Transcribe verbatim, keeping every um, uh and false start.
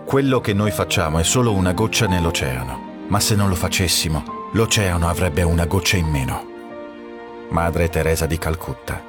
Quello che noi facciamo è solo una goccia nell'oceano, ma se non lo facessimo, l'oceano avrebbe una goccia in meno. Madre Teresa di Calcutta.